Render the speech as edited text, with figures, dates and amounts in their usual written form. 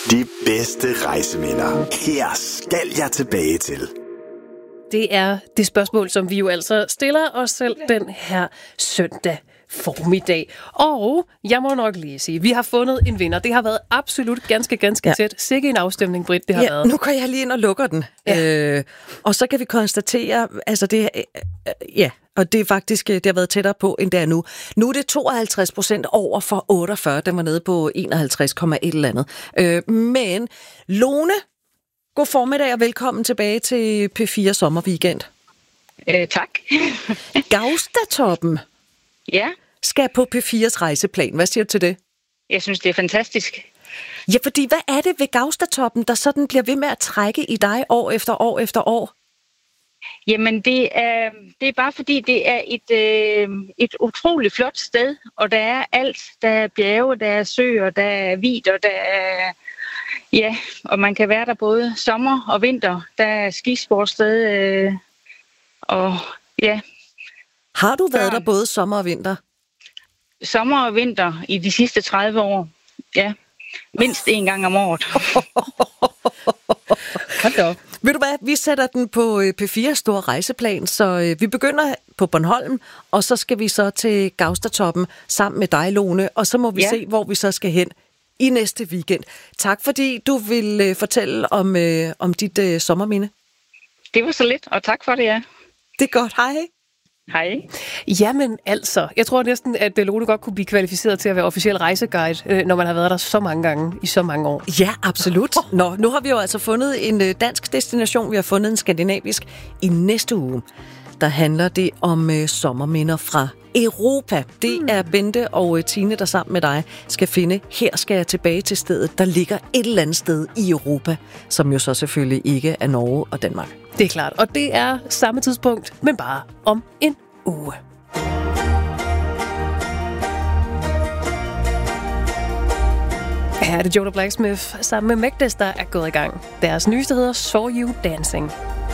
De bedste rejseminder. Her skal jeg tilbage til. Det er det spørgsmål, som vi jo altså stiller os selv den her søndag formiddag. Og jeg må nok lige sige, vi har fundet en vinder. Det har været absolut ganske tæt. Sikke en afstemning, Britt, det har været. Nu går jeg lige ind og lukker den. Ja. Og så kan vi konstatere, altså det og det er faktisk, det har været tættere på, end det er nu. Nu er det 52% over for 48. Den var nede på 51,1 eller andet. Men Lone, god formiddag og velkommen tilbage til P4 Sommerweekend. Tak. Gaustatoppen skal på P4's rejseplan. Hvad siger du til det? Jeg synes, det er fantastisk. Ja, fordi hvad er det ved Gaustatoppen, der sådan bliver ved med at trække i dig år efter år efter år? Jamen, det er bare fordi, det er et utroligt flot sted, og der er alt. Der er bjerge, der er søer, der er vidder, der er... Ja, og man kan være der både sommer og vinter. Der er skisportsted, og ja. Har du været der både sommer og vinter? Sommer og vinter i de sidste 30 år, ja. Mindst en gang om året. Ved du hvad, vi sætter den på P4 store rejseplan, så vi begynder på Bornholm, og så skal vi så til Gaustatoppen sammen med dig, Lone, og så må vi se, hvor vi så skal hen i næste weekend. Tak fordi du vil fortælle om dit sommerminde. Det var så lidt, og tak for det, ja. Det er godt, hej. Hej. Jamen altså, jeg tror næsten, at Lone godt kunne blive kvalificeret til at være officiel rejseguide, når man har været der så mange gange i så mange år. Ja, absolut. Nå, nu har vi jo altså fundet en dansk destination, vi har fundet en skandinavisk. I næste uge, der handler det om sommerminder fra Europa. Det er Bente og Tine, der sammen med dig skal finde. Her skal jeg tilbage til stedet, der ligger et eller andet sted i Europa, som jo så selvfølgelig ikke er Norge og Danmark. Det er klart, og det er samme tidspunkt, men bare om en uge. Her er det Joe Blacksmith sammen med Magdes, der er gået i gang. Deres nyeste hedder Saw You Dancing.